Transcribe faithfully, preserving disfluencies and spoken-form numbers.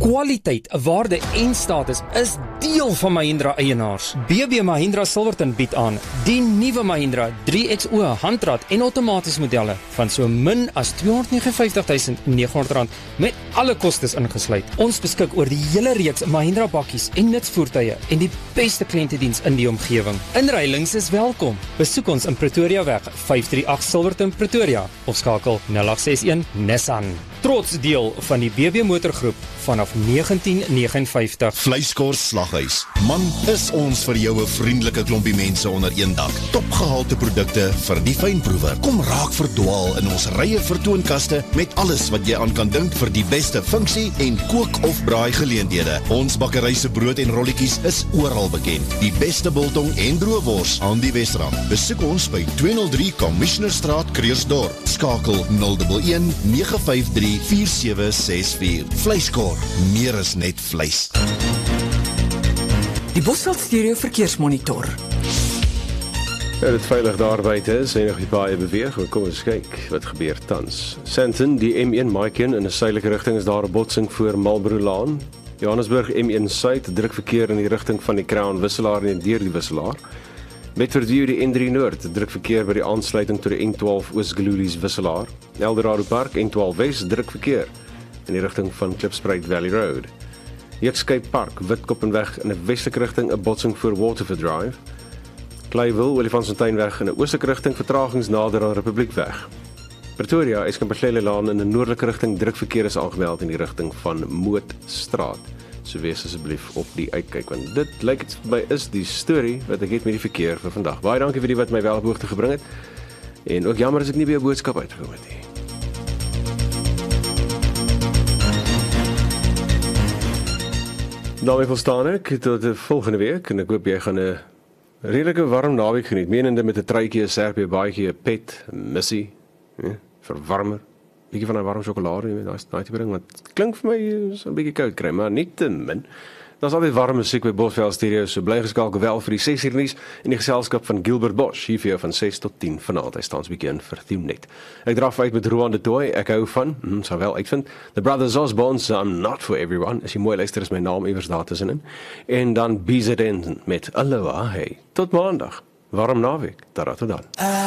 Kwaliteit, waarde en status is deel van Mahindra eienaars. B B Mahindra Silverton bied aan die nuwe Mahindra drie X O handrat en outomaties modelle van so min as tweehonderd negenenvyftig tuisend negenhonderd rand met alle kostes ingesluit. Ons beskik oor die hele reeks Mahindra bakkies en nutsvoertuie en die beste kliëntediens in die omgewing. Inruilings is welkom. Besoek ons in Pretoria weg vyf drie agt Silverton Pretoria of skakel nul agt ses een Nissan. Trots deel van die B B Motorgroep vanaf negentien negenenvyftig. Vleiskors Slaghuis. Man, is ons vir jou 'n vriendelike klompie mense onder een dak. Topgehalte produkte vir die fynproewer. Kom raak verdwaal in ons rye vertoonkaste met alles wat jy aan kan dink vir die beste funksie en kook of braai geleenthede. Ons bakkery se brood en rolletjies is oral bekend. Die beste biltong en droewors aan die Wesrand. Besoek ons by tweehonderd drie Commissionerstraat, Kreersdorp. Skakel nul een een nege vyf drie vier sewe ses vier. Vleiskor, meer is net vleis. Die Bosveld Stereo Verkeersmonitor. Ja, dit veilig daar buite is en nog die paaie beweeg. Kom ons kyk wat gebeur tans. Sandton, die M een Maiken in 'n suidelike rigting is daar 'n botsing voor Marlborough Laan. Johannesburg M een Suid, druk verkeer in die rigting van die Crown Wisselaar en deur die Wisselaar. Bedford-View die N drie Noord, druk verkeer by die aansluiting tot die N twaalf Oos-Gululies Wisselaar. Eldorado Park, N twaalf Wes, druk verkeer in die rigting van Klipspruit Valley Road. Heatscape Park, Witkoppenweg in 'n westelike rigting, 'n botsing voor Waterford Drive. Clayville, Olifantsfonteinweg in 'n oostelike rigting, vertragings nader aan Republiekweg. Pretoria, Eskamperlele Laan in 'n noordelike rigting, druk verkeer is aangemeld in die rigting van Mootstraat. So wees asseblief op die uitkyk, want dit lyk dit vir my is die storie wat ek het met die verkeer vir vandag. Baie dankie vir die wat my wel op hoogte gebring het. En ook jammer as ek nie by 'n boodskap uitgekom het nie. Nou, ek verstaan ek tot die volgende week en ek hoop jy gaan 'n redelike warm naweek geniet. Menende met 'n truitjie, 'n serpie, 'n baadjie, 'n pet, 'n missie, ja, verwarmer. Bietjie van 'n warm sjokolade met daai daai te bring, want klink vir my so 'n bietjie koud kry, maar nie te min. Daar's altyd warm musiek by Bosveld Stereo, so bly geskakel wel vir die ses uur nuus in die geselskap van Gilbert Bosch, hier vir jou van ses tot tien vanaand. Hy staan 'n bietjie in vir Themnet. Ek draf uit met Roan de Tooi, ek hou van, hm, sou wel uitvind, The Brothers Osborne, I'm Not For Everyone, as jy mooi luister is my naam iewers daar tussenin, en dan B Z N met Aloha, hey, tot maandag, warm naweek, daar tot dan.